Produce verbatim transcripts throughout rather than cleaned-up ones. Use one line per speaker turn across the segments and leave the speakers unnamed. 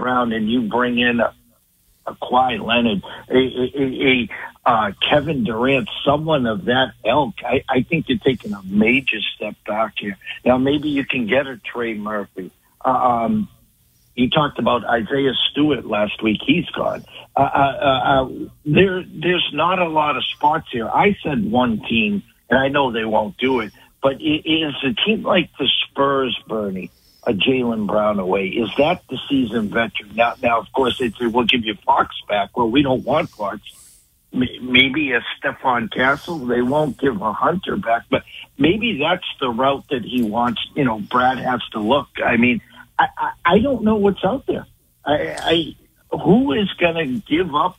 Brown and you bring in a, a Kawhi Leonard, a, a, a, a uh, Kevin Durant, someone of that ilk, I, I think you're taking a major step back here. Now, maybe you can get a Trey Murphy. Uh, um, you talked about Isaiah Stewart last week. He's gone. Uh, uh, uh, there, there's not a lot of spots here. I said one team, and I know they won't do it, but it is a team like the Spurs, Bernie, a Jaylen Brown away. Is that the seasoned veteran? Now, now of course, they say, we'll give you Fox back. Well, we don't want Fox. Maybe a Stephon Castle. They won't give a Hunter back, but maybe that's the route that he wants. You know, Brad has to look. I mean, I, I, I don't know what's out there. I, I who is going to give up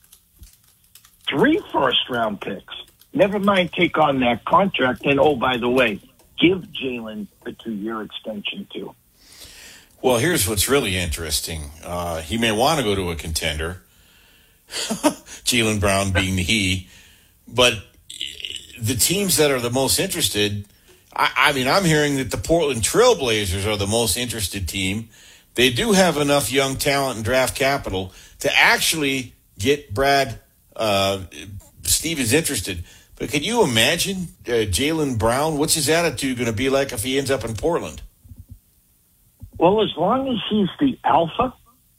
three first-round picks? Never mind take on that contract. And, oh, by the way, give Jaylen a two-year extension, too.
Well, here's what's really interesting. Uh, he may want to go to a contender, Jaylen Brown being the he, but the teams that are the most interested, I, I mean, I'm hearing that the Portland Trailblazers are the most interested team. They do have enough young talent and draft capital to actually get Brad uh, Stevens interested. But can you imagine uh, Jaylen Brown? What's his attitude going to be like if he ends up in Portland?
Well, as long as he's the alpha,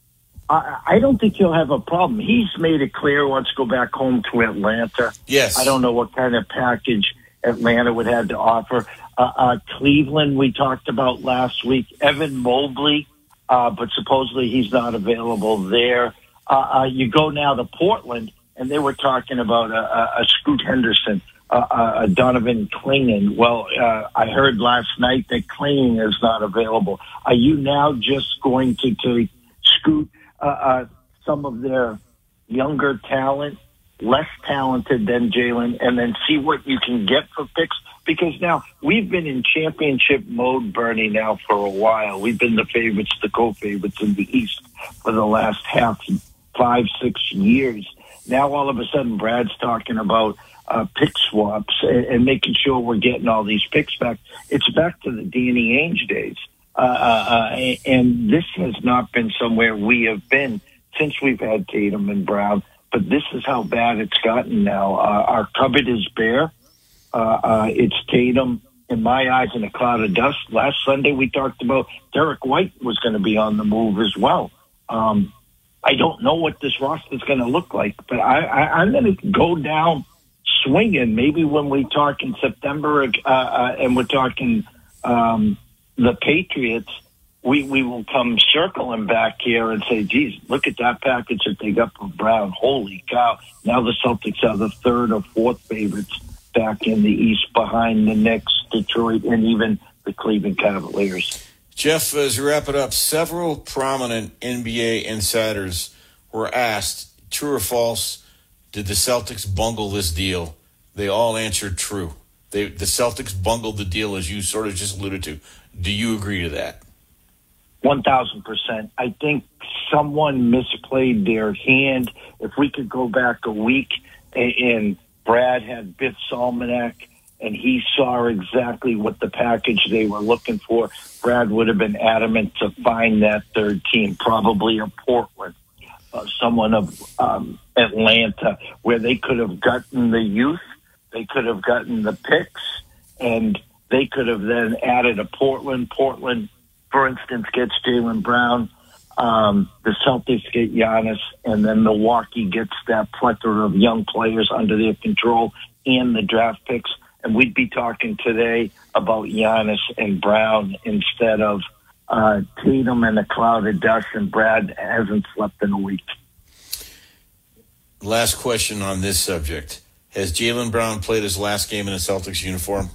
I, I don't think he'll have a problem. He's made it clear he wants to go back home to Atlanta.
Yes.
I don't know what kind of package Atlanta would have to offer. Uh, uh, Cleveland, we talked about last week. Evan Mobley, uh, but supposedly he's not available there. Uh, uh, you go now to Portland, and they were talking about a, a, a Scoot Henderson, uh, a Donovan Clingan. Well, uh, I heard last night that Clingan is not available. Are you now just going to take Scoot, uh, uh, some of their younger talent, less talented than Jaylen, and then see what you can get for picks? Because now we've been in championship mode, Bernie, now for a while. We've been the favorites, the co-favorites in the East for the last half, five, six years. Now all of a sudden Brad's talking about uh, pick swaps and, and making sure we're getting all these picks back. It's back to the Danny Ainge days. Uh, uh, and this has not been somewhere we have been since we've had Tatum and Brown. But this is how bad it's gotten now. Uh, our cupboard is bare. Uh, uh, it's Tatum, in my eyes, in a cloud of dust. Last Sunday we talked about Derek White was going to be on the move as well. Um, I don't know what this roster is going to look like, but I, I, I'm going to go down swinging. Maybe when we talk in September uh, uh, and we're talking um, the Patriots, we, we will come circling back here and say, geez, look at that package that they got from Brown. Holy cow. Now the Celtics are the third or fourth favorites back in the East behind the Knicks, Detroit, and even the Cleveland Cavaliers.
Jeff, as we wrap it up, several prominent N B A insiders were asked, true or false, did the Celtics bungle this deal? They all answered true. They, the Celtics bungled the deal, as you sort of just alluded to. Do you agree to that?
one thousand percent. I think someone misplayed their hand. If we could go back a week and, and Brad had Biff Salmanek and he saw exactly what the package they were looking for, Brad would have been adamant to find that third team, probably a Portland, uh, someone of um, Atlanta, where they could have gotten the youth, they could have gotten the picks, and they could have then added a Portland. Portland, for instance, gets Jaylen Brown. Um, the Celtics get Giannis, and then Milwaukee gets that plethora of young players under their control and the draft picks. And we'd be talking today about Giannis and Brown instead of uh, Tatum and a cloud of dust, and Brad hasn't slept in a week.
Last question on this subject. Has Jaylen Brown played his last game in a Celtics uniform?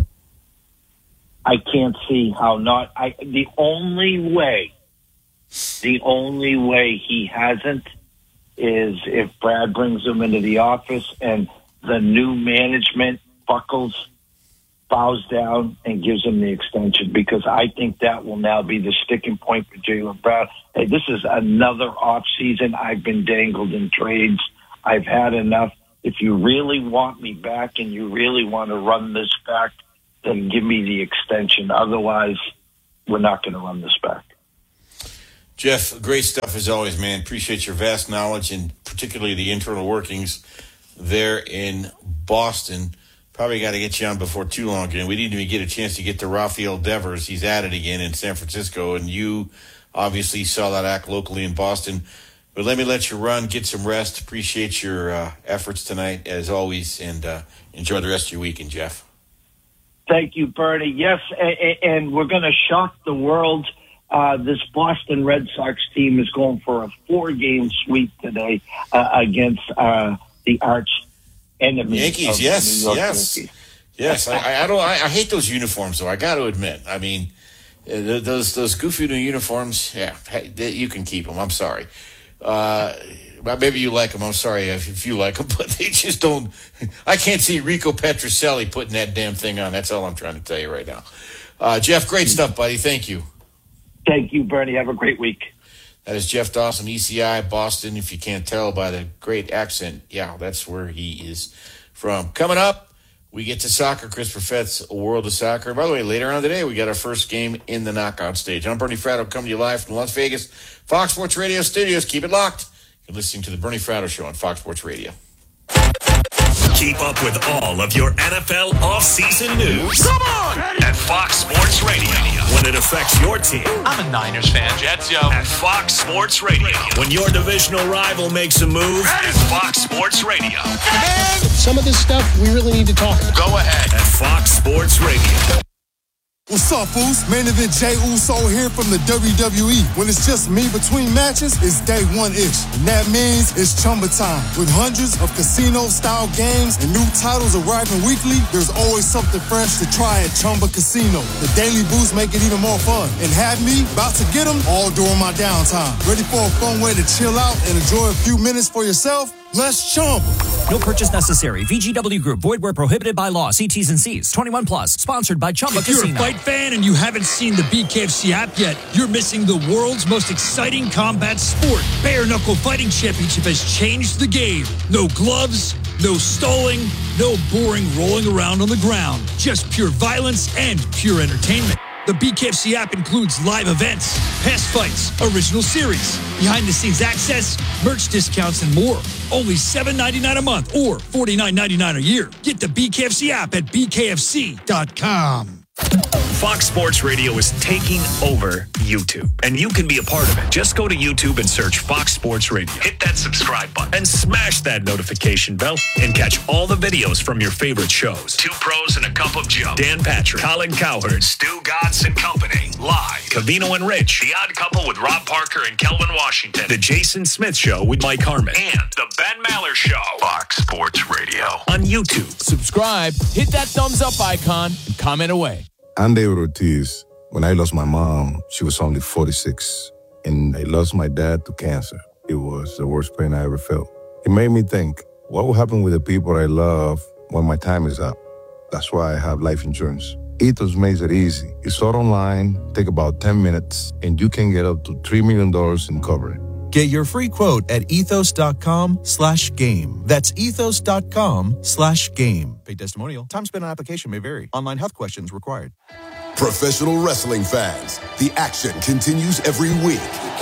I can't see how not. I, the only way, the only way he hasn't is if Brad brings him into the office and the new management buckles, bows down, and gives him the extension, because I think that will now be the sticking point for Jaylen Brown. Hey, this is another off season. I've been dangled in trades. I've had enough. If you really want me back and you really want to run this back, then give me the extension. Otherwise, we're not going to run this back.
Jeff, great stuff as always, man. Appreciate your vast knowledge and particularly the internal workings there in Boston. Probably got to get you on before too long again. We didn't even get a chance to get to Rafael Devers. He's at it again in San Francisco, and you obviously saw that act locally in Boston. But let me let you run, get some rest. Appreciate your uh, efforts tonight, as always, and uh, enjoy the rest of your weekend, Jeff.
Thank you, Bernie. Yes, and we're going to shock the world. Uh, this Boston Red Sox team is going for a four-game sweep today uh, against uh, the arch enemy
Yankees. Yes, yes, Yankees. yes. I, I don't. I, I hate those uniforms, though. I got to admit. I mean, uh, those those goofy new uniforms. Yeah, they, you can keep them. I'm sorry. Uh, maybe you like them. I'm sorry if, if you like them, but they just don't. I can't see Rico Petrocelli putting that damn thing on. That's all I'm trying to tell you right now. Uh, Jeff, great stuff, buddy. Thank you.
Thank you, Bernie. Have a great week.
That is Jeff Dawson, E C I, Boston. If you can't tell by the great accent, yeah, that's where he is from. Coming up, we get to soccer. Chris Perfett's A World of Soccer. By the way, later on today, we got our first game in the knockout stage. I'm Bernie Fratto, coming to you live from Las Vegas, Fox Sports Radio studios. Keep it locked. You're listening to the Bernie Fratto Show on Fox Sports Radio.
Keep up with all of your N F L offseason news. Come on! At Fox Sports Radio. When it affects your team.
I'm a Niners fan, Jets, yo.
At Fox Sports Radio. When your divisional rival makes a move. At Fox Sports Radio.
And some of this stuff we really need to talk about.
Go ahead. At Fox Sports Radio.
What's up, Foos? Main event Jey Uso here from the W W E. When it's just me between matches, it's day one-ish. And that means it's Chumba time. With hundreds of casino-style games and new titles arriving weekly, there's always something fresh to try at Chumba Casino. The daily boosts make it even more fun. And have me about to get them all during my downtime. Ready for a fun way to chill out and enjoy a few minutes for yourself? Let's Chumba.
No purchase necessary. V G W Group. Void where prohibited by law. See T's and C's. twenty-one plus. Sponsored by Chumba
if
Casino.
If you're a fight fan and you haven't seen the B K F C app yet, you're missing the world's most exciting combat sport. Bare Knuckle Fighting Championship has changed the game. No gloves, no stalling, no boring rolling around on the ground. Just pure violence and pure entertainment. The B K F C app includes live events, past fights, original series, behind-the-scenes access, merch discounts, and more. Only seven dollars and ninety-nine cents a month or forty-nine dollars and ninety-nine cents a year. Get the B K F C app at B K F C dot com.
Fox Sports Radio is taking over YouTube, and you can be a part of it. Just go to YouTube and search Fox Sports Radio. Hit that subscribe button and smash that notification bell and catch all the videos from your favorite shows. Two Pros and a Cup of Joe, Dan Patrick, Colin Cowherd, Stu Gatz and Company, live. Cavino and Rich, The Odd Couple with Rob Parker and Kelvin Washington, The Jason Smith Show with Mike Harmon, and The Ben Maller Show. Fox Sports Radio on YouTube.
Subscribe, hit that thumbs up icon, and comment away.
I'm David Ortiz. When I lost my mom, she was only forty-six, and I lost my dad to cancer. It was the worst pain I ever felt. It made me think, what will happen with the people I love when my time is up? That's why I have life insurance. Ethos makes it easy. It's all online, take about ten minutes, and you can get up to three million dollars in coverage.
Get your free quote at ethos.com slash game. That's ethos.com slash game. Paid testimonial. Time spent on application may vary. Online health questions required.
Professional wrestling fans, the action continues every week.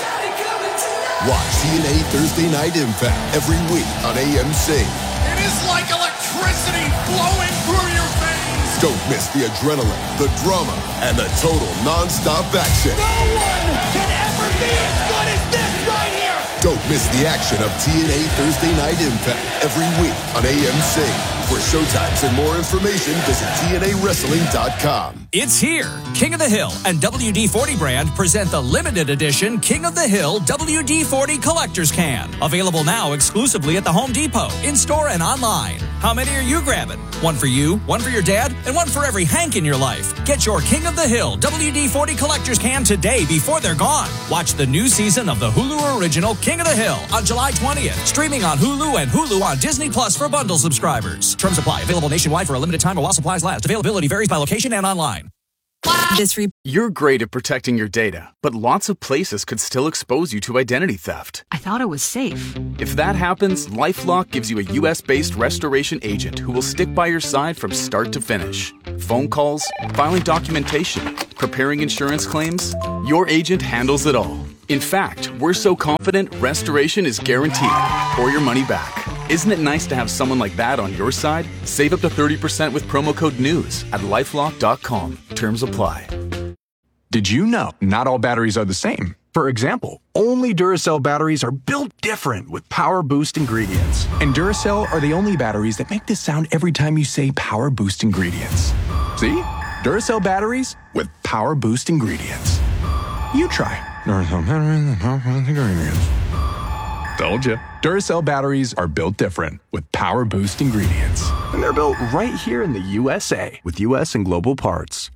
Watch T N A Thursday Night Impact every week on A M C.
It is like electricity flowing through your veins.
Don't miss the adrenaline, the drama, and the total non-stop action.
No one can ever be as good as this right here.
Don't miss the action of T N A Thursday Night Impact every week on A M C. For showtimes and more information, visit T N A wrestling dot com.
It's here. King of the Hill and W D forty brand present the limited edition King of the Hill W D forty Collector's Can. Available now exclusively at the Home Depot, in-store and online. How many are you grabbing? One for you, one for your dad, and one for every Hank in your life. Get your King of the Hill W D forty Collector's Can today before they're gone. Watch the new season of the Hulu original King of the Hill on July twentieth. Streaming on Hulu and Hulu on Disney Plus for bundle subscribers. Terms apply. Available nationwide for a limited time while supplies last. Availability varies by location and online.
This re- You're great at protecting your data, but lots of places could still expose you to identity theft.
I thought it was safe.
If that happens, LifeLock gives you a U S-based restoration agent who will stick by your side from start to finish. Phone calls, filing documentation, preparing insurance claims, your agent handles it all. In fact, we're so confident restoration is guaranteed or your money back. Isn't it nice to have someone like that on your side? Save up to thirty percent with promo code NEWS at lifelock dot com. Terms apply.
Did you know not all batteries are the same? For example, only Duracell batteries are built different with Power Boost ingredients. And Duracell are the only batteries that make this sound every time you say Power Boost ingredients. See? Duracell batteries with Power Boost ingredients. You try. Duracell batteries with Power Boost ingredients. Told you. Duracell batteries are built different with Power Boost ingredients. And they're built right here in the U S A with U S and global parts.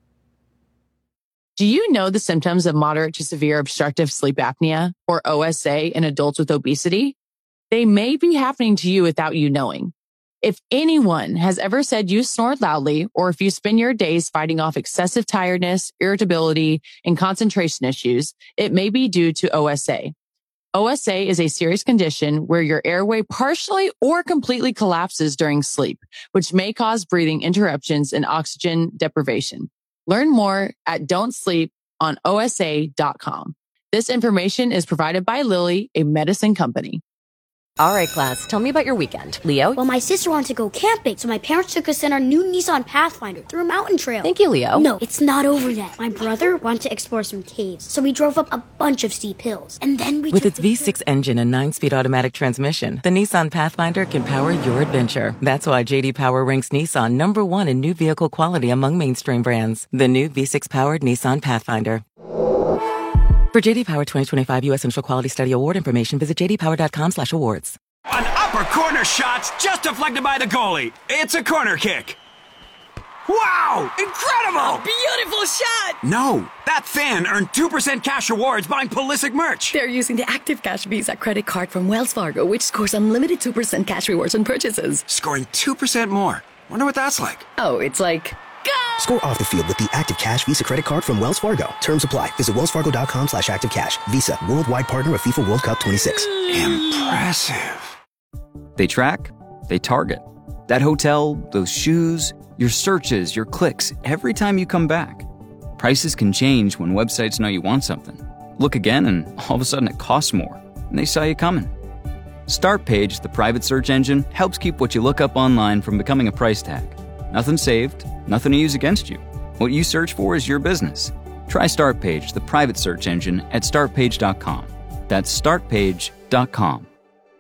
Do you know the symptoms of moderate to severe obstructive sleep apnea, or O S A, in adults with obesity? They may be happening to you without you knowing. If anyone has ever said you snore loudly, or if you spend your days fighting off excessive tiredness, irritability, and concentration issues, it may be due to O S A. O S A is a serious condition where your airway partially or completely collapses during sleep, which may cause breathing interruptions and oxygen deprivation. Learn more at don't sleep on O S A dot com. This information is provided by Lilly, a medicine company.
All right, class, tell me about your weekend. Leo?
Well, my sister wanted to go camping, so my parents took us in our new Nissan Pathfinder through a mountain trail.
Thank you, Leo.
No, it's not over yet. My brother wanted to explore some caves, so we drove up a bunch of steep hills. And then we
With its V six engine and nine-speed automatic transmission, the Nissan Pathfinder can power your adventure. That's why J D Power ranks Nissan number one in new vehicle quality among mainstream brands. The new V six-powered Nissan Pathfinder. For J D Power twenty twenty-five U S Central Quality Study Award information, visit j d power dot com slash awards.
An upper corner shot's just deflected by the goalie. It's a corner kick. Wow! Incredible!
A beautiful shot!
No, that fan earned two percent cash rewards buying Pulisic merch.
They're using the Active Cash Visa credit card from Wells Fargo, which scores unlimited two percent cash rewards on purchases.
Scoring two percent more. Wonder what that's like.
Oh, it's like...
Score off the field with the Active Cash Visa credit card from Wells Fargo. Terms apply. Visit wells fargo dot com slash active cash. Visa, worldwide partner of FIFA World Cup twenty-six.
Impressive.
They track, they target. That hotel, those shoes, your searches, your clicks, every time you come back. Prices can change when websites know you want something. Look again and all of a sudden it costs more, and they saw you coming. Startpage, the private search engine, helps keep what you look up online from becoming a price tag. Nothing saved, nothing to use against you. What you search for is your business. Try Startpage, the private search engine, at start page dot com. That's start page dot com.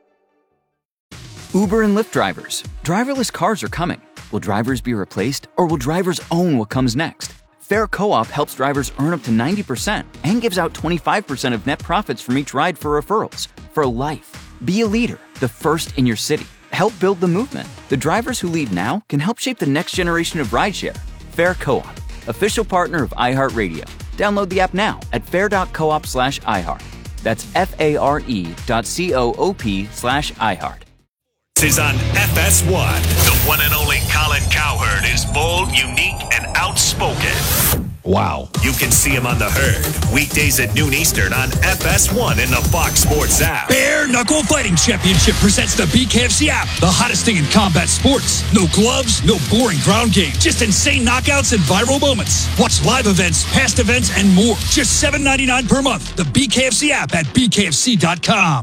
Uber and Lyft drivers. Driverless cars are coming. Will drivers be replaced, or will drivers own what comes next? Fair Co-op helps drivers earn up to ninety percent and gives out twenty-five percent of net profits from each ride for referrals. For life. Be a leader, the first in your city. Help build the movement. The drivers who lead now can help shape the next generation of rideshare. Fair Co-op, official partner of iHeartRadio. Download the app now at fair dot coop slash iHeart. That's F-A-R-E dot C-O-O-P slash iHeart.
This is on F S one. The one and only Colin Cowherd is bold, unique, and outspoken.
Wow.
You can see him on The Herd, weekdays at noon Eastern on F S one in the Fox Sports app.
Bare Knuckle Fighting Championship presents the B K F C app, the hottest thing in combat sports. No gloves, no boring ground game, just insane knockouts and viral moments. Watch live events, past events, and more. Just seven dollars and ninety-nine cents per month. The B K F C app at b k f c dot com.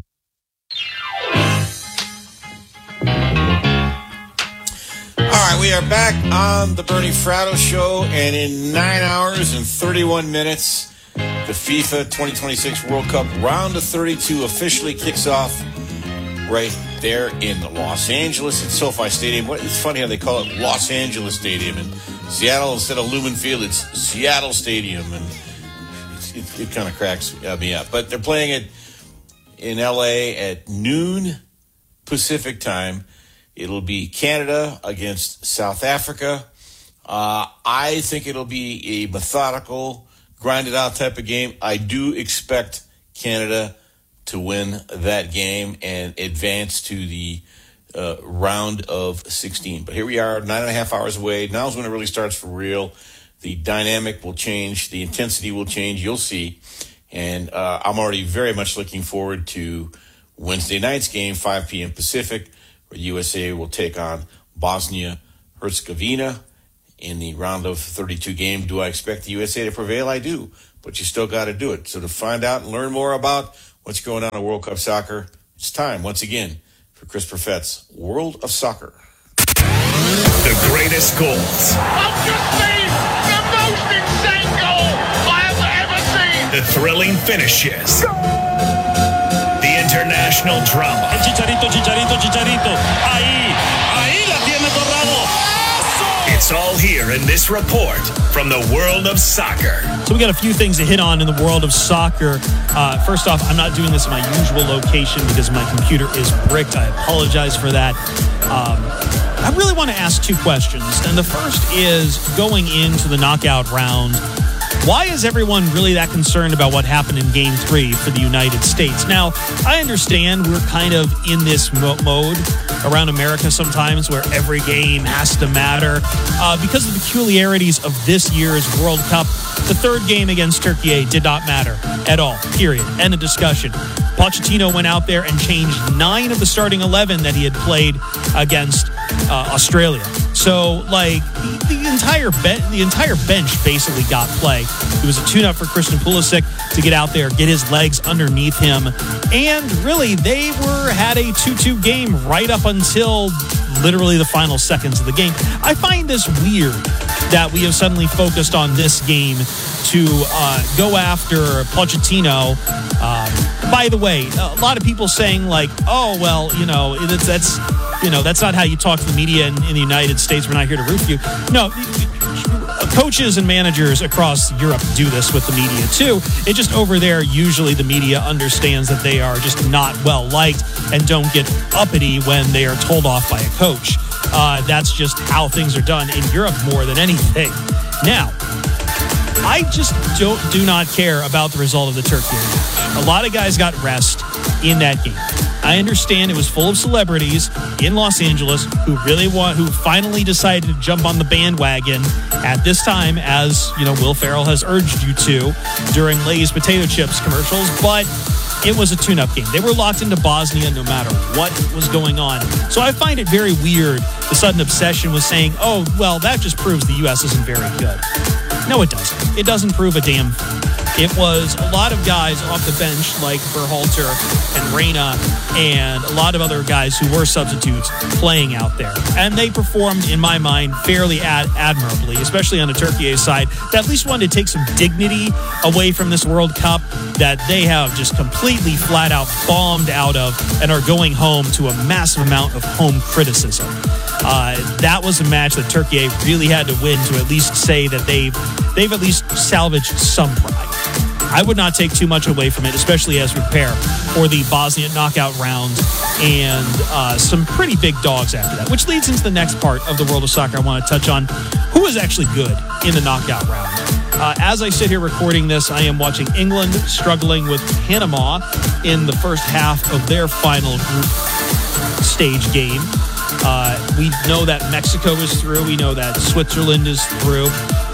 All right, we are back on the Bernie Fratto Show, and in nine hours and thirty-one minutes, the FIFA twenty twenty-six World Cup round of thirty-two officially kicks off right there in Los Angeles at SoFi Stadium. It's funny how they call it Los Angeles Stadium, and Seattle instead of Lumen Field, it's Seattle Stadium, and it, it, it kind of cracks me up. But they're playing it in L A at noon Pacific time. It'll be Canada against South Africa. Uh, I think it'll be a methodical, grinded-out type of game. I do expect Canada to win that game and advance to the uh, round of sixteen. But here we are, nine and a half hours away. Now's when it really starts for real. The dynamic will change. The intensity will change. You'll see. And uh, I'm already very much looking forward to Wednesday night's game, five p.m. Pacific, where U S A will take on Bosnia-Herzegovina in the round of thirty-two game. Do I expect the U S A to prevail? I do. but you still got to do it. So to find out and learn more about what's going on in World Cup soccer, it's time, once again, for Chris Perfett's World of Soccer.
The greatest goals.
I've just seen the most insane goal I have ever seen.
The thrilling finishes. The international drama.
El Chicharito, Chicharito, Chicharito. Ahí, ahí la tiene Torrado.
It's all here in this report from the world of soccer.
So we got a few things to hit on in the world of soccer. Uh, first off, I'm not doing this in my usual location because my computer is bricked. I apologize for that. Um, I really want to ask two questions. And the first is, going into the knockout round, why is everyone really that concerned about what happened in Game three for the United States? Now, I understand we're kind of in this mo- mode around America sometimes where every game has to matter. Uh, because of the peculiarities of this year's World Cup, the third game against Turkey did not matter at all, period. End of discussion. Pochettino went out there and changed nine of the starting eleven that he had played against uh, Australia. So, like, the, the entire be- the entire bench basically got play. It was a tune-up for Christian Pulisic to get out there, get his legs underneath him. And really, they were had a two-two game right up until literally the final seconds of the game. I find this weird that we have suddenly focused on this game to uh, go after Pochettino. Um, by the way, a lot of people saying like, oh, well, you know, that's, that's you know, that's not how you talk to the media in, in the United States. We're not here to root for you. No, coaches and managers across Europe do this with the media too. It just over there, usually the media understands that they are just not well liked and don't get uppity when they are told off by a coach. Uh, that's just how things are done in Europe more than anything. Now, I just don't do not care about the result of the Turkey match. A lot of guys got rest in that game. I understand it was full of celebrities in Los Angeles who really want, who finally decided to jump on the bandwagon at this time, as you know, Will Ferrell has urged you to during Lay's potato chips commercials. But it was a tune-up game. They were locked into Bosnia no matter what was going on. So I find it very weird, the sudden obsession with saying, oh, well, that just proves the U S isn't very good. No, it doesn't. It doesn't prove a damn thing. It was a lot of guys off the bench like Berhalter and Reyna and a lot of other guys who were substitutes playing out there. And they performed, in my mind, fairly ad- admirably, especially on the Turkey side, that at least wanted to take some dignity away from this World Cup that they have just completely flat out bombed out of and are going home to a massive amount of home criticism. Uh, that was a match that Turkey really had to win to at least say that they've they've at least salvaged some pride. I would not take too much away from it, especially as we prepare for the Bosnia knockout round and uh, some pretty big dogs after that, which leads into the next part of the world of soccer I want to touch on. Who is actually good in the knockout round? Uh, as I sit here recording this, I am watching England struggling with Panama in the first half of their final group stage game. Uh, we know that Mexico is through. We know that Switzerland is through.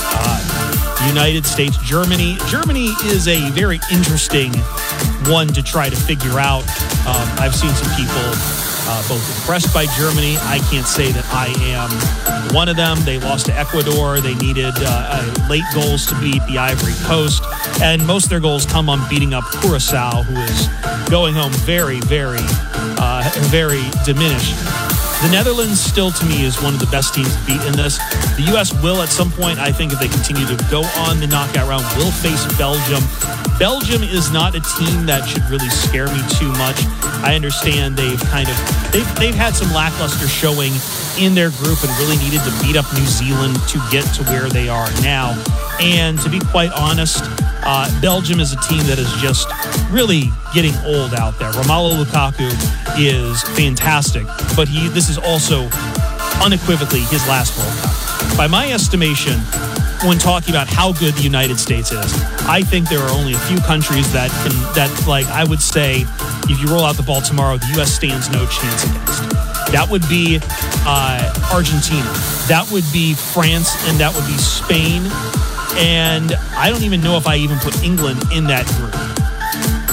Uh, United States, Germany. Germany is a very interesting one to try to figure out. Um, I've seen some people uh, both impressed by Germany. I can't say that I am one of them. They lost to Ecuador. They needed uh, late goals to beat the Ivory Coast. And most of their goals come on beating up Curacao, who is going home very, very, uh, very diminished. The Netherlands still, to me, is one of the best teams to beat in this. The U S will, at some point, I think, if they continue to go on the knockout round, will face Belgium. Belgium is not a team that should really scare me too much. I understand they've kind of they've they've had some lackluster showing in their group and really needed to beat up New Zealand to get to where they are now. And to be quite honest, uh, Belgium is a team that is just really getting old out there. Romelu Lukaku is fantastic, but he this is also unequivocally his last World Cup. By my estimation, when talking about how good the United States is, I think there are only a few countries that can, that like I would say, if you roll out the ball tomorrow, the U S stands no chance against. That would be uh, Argentina. That would be France, and that would be Spain. And I don't even know if I even put England in that group.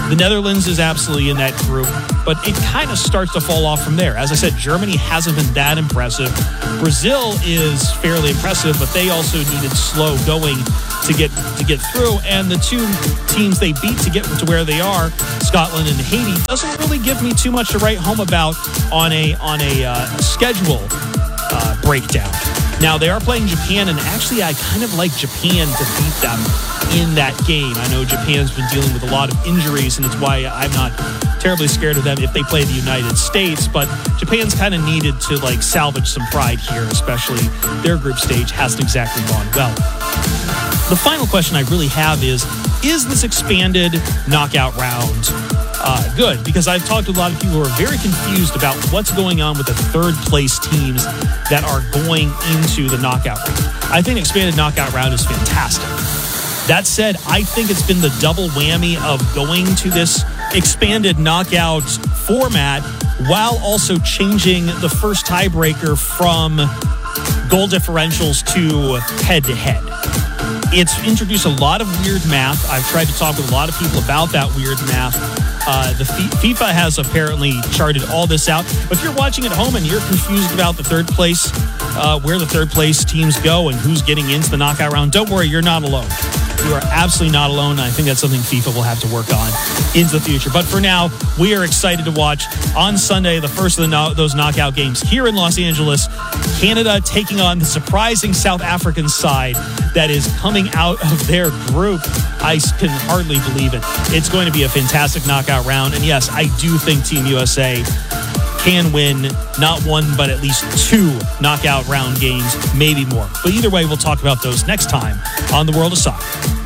The Netherlands is absolutely in that group, but it kind of starts to fall off from there. As I said, Germany hasn't been that impressive. Brazil is fairly impressive, but they also needed slow going to get to get through. And the two teams they beat to get to where they are, Scotland and Haiti, doesn't really give me too much to write home about on a on a uh, schedule uh, breakdown. Now, they are playing Japan, and actually I kind of like Japan to beat them in that game. I know Japan's been dealing with a lot of injuries, and it's why I'm not terribly scared of them if they play the United States, but Japan's kind of needed to like salvage some pride here, especially their group stage hasn't exactly gone well. The final question I really have is, is this expanded knockout round uh, good? Because I've talked to a lot of people who are very confused about what's going on with the third place teams that are going into the knockout round. I think expanded knockout round is fantastic. That said, I think it's been the double whammy of going to this expanded knockout format while also changing the first tiebreaker from goal differentials to head-to-head. It's introduced a lot of weird math. I've tried to talk with a lot of people about that weird math. Uh, the F- FIFA has apparently charted all this out. But if you're watching at home and you're confused about the third place, uh, where the third place teams go and who's getting into the knockout round, don't worry, you're not alone. You are absolutely not alone. I think that's something FIFA will have to work on into the future. But for now, we are excited to watch on Sunday the first of the no- those knockout games here in Los Angeles. Canada taking on the surprising South African side that is coming out of their group. I can hardly believe it. It's going to be a fantastic knockout round. And yes, I do think Team U S A can win not one, but at least two knockout round games, maybe more. But either way, we'll talk about those next time on The World of Soccer.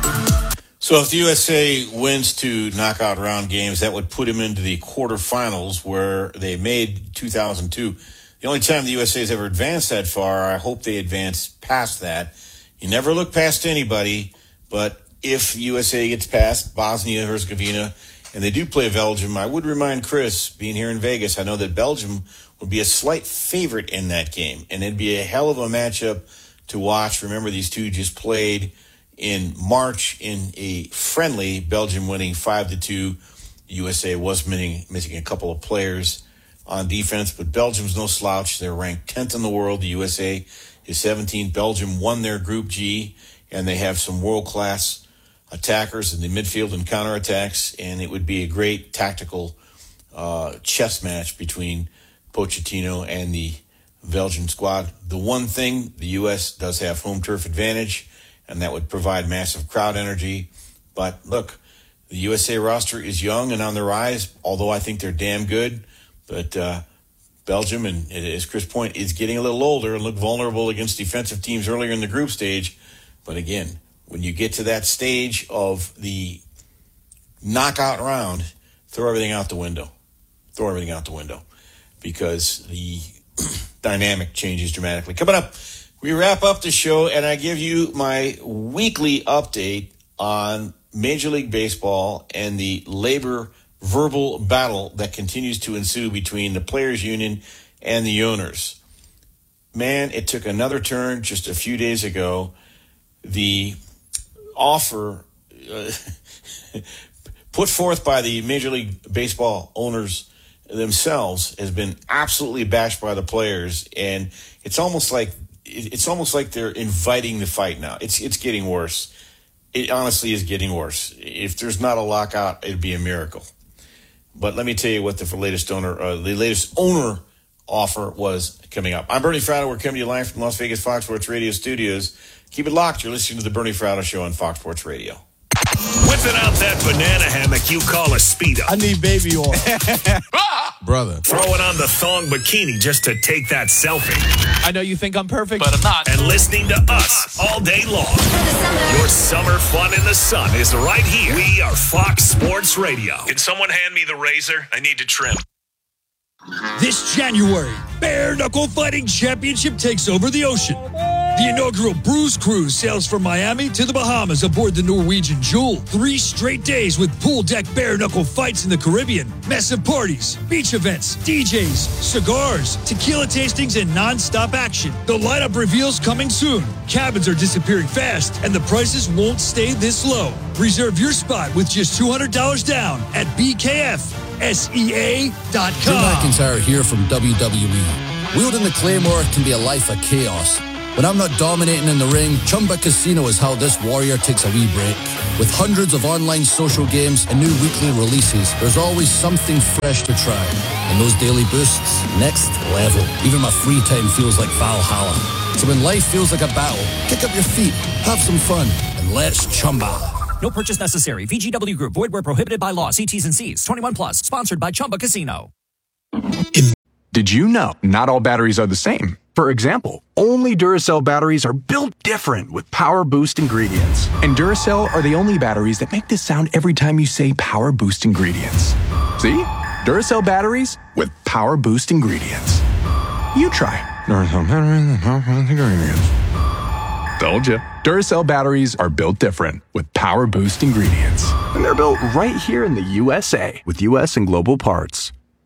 So if the U S A wins two knockout round games, that would put them into the quarterfinals where they made two thousand two. The only time the U S A has ever advanced that far, I hope they advance past that. You never look past anybody, but if U S A gets past Bosnia-Herzegovina, and they do play Belgium, I would remind Chris, being here in Vegas, I know that Belgium would be a slight favorite in that game, and it'd be a hell of a matchup to watch. Remember, these two just played in March in a friendly, Belgium winning five to two. U S A was missing, missing a couple of players on defense, but Belgium's no slouch. They're ranked tenth in the world. The U S A is seventeenth. Belgium won their Group G, and they have some world-class attackers in the midfield and counterattacks, and it would be a great tactical uh, chess match between Pochettino and the Belgian squad. The one thing, the U S does have home turf advantage, and that would provide massive crowd energy. But look, the U S A roster is young and on the rise, although I think they're damn good. But uh, Belgium, and as Chris point, is getting a little older and look vulnerable against defensive teams earlier in the group stage. But again, when you get to that stage of the knockout round, throw everything out the window. Throw everything out the window because the dynamic changes dramatically. Coming up, we wrap up the show, and I give you my weekly update on Major League Baseball and the labor verbal battle that continues to ensue between the players' union and the owners. Man, it took another turn just a few days ago. The offer uh, put forth by the Major League Baseball owners themselves has been absolutely bashed by the players, and it's almost like it's almost like they're inviting the fight now. It's it's getting worse. It honestly is getting worse. If there's not a lockout, it'd be a miracle. But let me tell you what the latest owner, uh, the latest owner offer was coming up. I'm Bernie Fratto. We're coming to you live from Las Vegas Fox Sports Radio studios. Keep it locked. You're listening to the Bernie Fratto Show on Fox Sports Radio.
Whipping out that banana hammock you call a Speedo.
I need baby oil. Brother.
Throwing on the thong bikini just to take that selfie.
I know you think I'm perfect,
but I'm not. And listening to us all day long. Your summer fun in the sun is right here. We are Fox Sports Radio. Can someone hand me the razor? I need to trim.
This January, Bare Knuckle Fighting Championship takes over the ocean. The inaugural Bruise Cruise sails from Miami to the Bahamas aboard the Norwegian Jewel. Three straight days with pool deck bare-knuckle fights in the Caribbean, massive parties, beach events, D Js, cigars, tequila tastings, and non-stop action. The lineup reveals coming soon. Cabins are disappearing fast, and the prices won't stay this low. Reserve your spot with just two hundred dollars down at B K F S E A dot com.
Drew McIntyre here from W W E. Wielding the Claymore can be a life of chaos. When I'm not dominating in the ring, Chumba Casino is how this warrior takes a wee break. With hundreds of online social games and new weekly releases, there's always something fresh to try. And those daily boosts, next level. Even my free time feels like Valhalla. So when life feels like a battle, kick up your feet, have some fun, and let's Chumba.
No purchase necessary. V G W Group. Void where prohibited by law. See T's and C's. twenty-one plus. Sponsored by Chumba Casino.
Did you know not all batteries are the same? For example, only Duracell batteries are built different with Power Boost ingredients. And Duracell are the only batteries that make this sound every time you say Power Boost ingredients. See? Duracell batteries with Power Boost ingredients. You try. Duracell batteries with Power Boost ingredients. Told you. Duracell batteries are built different with Power Boost ingredients. And they're built right here in the U S A with U S and global parts.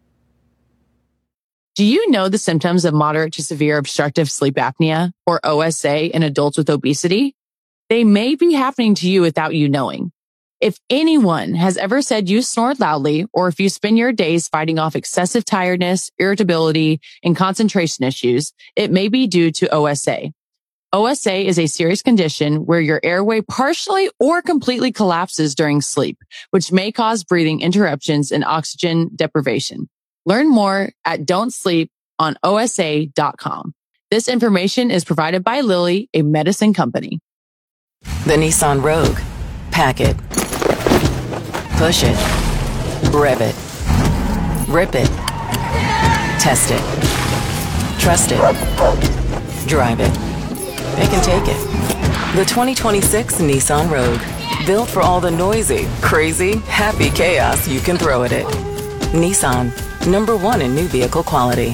Do you know the symptoms of moderate to severe obstructive sleep apnea, or O S A, in adults with obesity? They may be happening to you without you knowing. If anyone has ever said you snored loudly, or if you spend your days fighting off excessive tiredness, irritability, and concentration issues, it may be due to O S A. O S A is a serious condition where your airway partially or completely collapses during sleep, which may cause breathing interruptions and oxygen deprivation. Learn more at don't sleep on O S A dot com. This information is provided by Lilly, a medicine company.
The Nissan Rogue. Pack it. Push it. Rev it. Rip it. Test it. Trust it. Drive it. They can take it. The twenty twenty-six Nissan Rogue. Built for all the noisy, crazy, happy chaos you can throw at it. Nissan. Number one in new vehicle quality.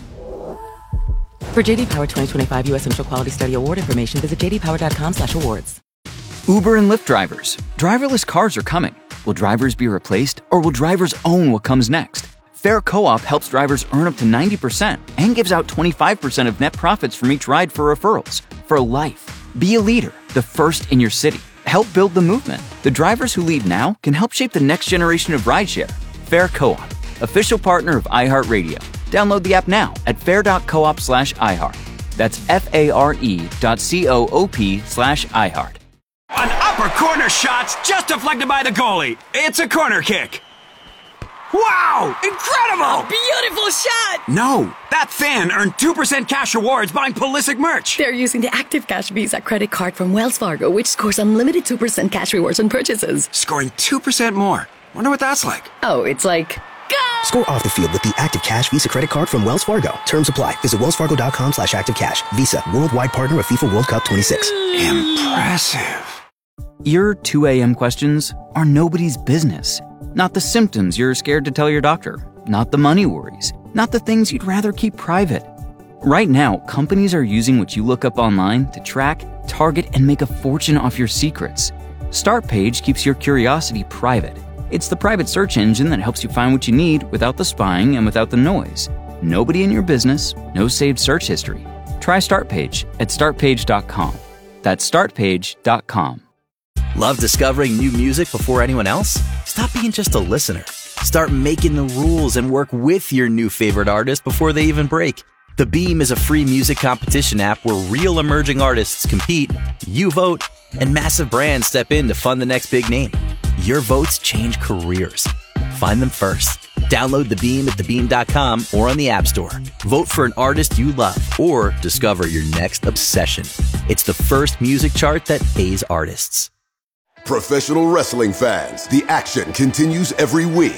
For J D Power twenty twenty-five U S Initial Quality Study Award information, visit j d power dot com slash awards.
Uber and Lyft drivers. Driverless cars are coming. Will drivers be replaced, or will drivers own what comes next? Fair Co-op helps drivers earn up to ninety percent and gives out twenty-five percent of net profits from each ride for referrals. For life. Be a leader, the first in your city. Help build the movement. The drivers who lead now can help shape the next generation of rideshare. Fair Co-op. Official partner of iHeartRadio. Download the app now at fair.coop slash iHeart. That's F-A-R-E dot C-O-O-P slash iHeart.
An upper corner shot's just deflected by the goalie. It's a corner kick. Wow! Incredible!
A beautiful shot!
No, that fan earned two percent cash rewards buying Pulisic merch.
They're using the Active Cash Visa credit card from Wells Fargo, which scores unlimited two percent cash rewards on purchases.
Scoring two percent more. Wonder what that's like.
Oh, it's like...
Score off the field with the Active Cash Visa credit card from Wells Fargo. Terms apply. Visit wellsfargo.com slash active cash. Visa, worldwide partner of FIFA World Cup twenty-six.
Impressive.
Your two a.m. questions are nobody's business. Not the symptoms you're scared to tell your doctor. Not the money worries. Not the things you'd rather keep private. Right now, companies are using what you look up online to track, target, and make a fortune off your secrets. StartPage keeps your curiosity private. It's the private search engine that helps you find what you need without the spying and without the noise. Nobody in your business, no saved search history. Try StartPage at start page dot com. That's start page dot com.
Love discovering new music before anyone else? Stop being just a listener. Start making the rules and work with your new favorite artist before they even break. The Beam is a free music competition app where real emerging artists compete, you vote, and massive brands step in to fund the next big name. Your votes change careers. Find them first. Download The Beam at the beam dot com or on the App Store. Vote for an artist you love or discover your next obsession. It's the first music chart that pays artists.
Professional wrestling fans, the action continues every week.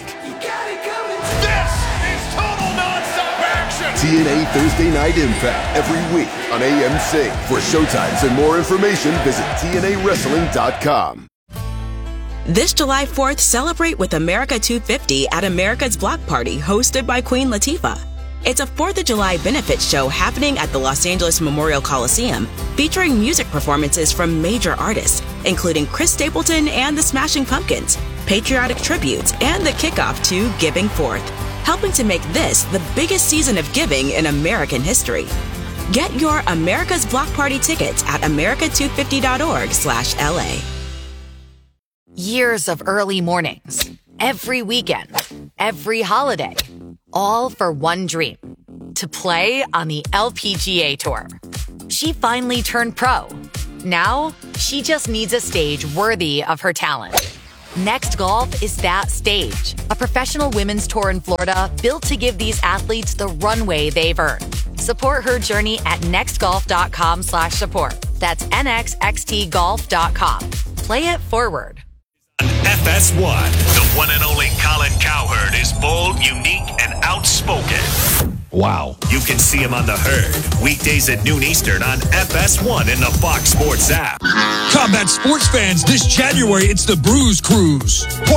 This is total nonstop action!
T N A Thursday Night Impact every week on A M C. For showtimes and more information, visit T N A wrestling dot com.
This July fourth, celebrate with America two fifty at America's Block Party, hosted by Queen Latifah. It's a fourth of July benefit show happening at the Los Angeles Memorial Coliseum, featuring music performances from major artists, including Chris Stapleton and the Smashing Pumpkins, patriotic tributes, and the kickoff to Giving Forth, helping to make this the biggest season of giving in American history. Get your America's Block Party tickets at america two fifty dot org slash L A.
Years of early mornings, every weekend, every holiday, all for one dream, to play on the L P G A Tour. She finally turned pro. Now, she just needs a stage worthy of her talent. Next Golf is that stage, a professional women's tour in Florida built to give these athletes the runway they've earned. Support her journey at nextgolf.com slash support. That's N X X T golf dot com. Play it forward.
F S one, the one and only Colin Cowherd is bold, unique, and outspoken. Wow. You can see him on The Herd, weekdays at noon Eastern on F S one in the Fox Sports app.
Combat sports fans, this January, it's the Bruise Cruise.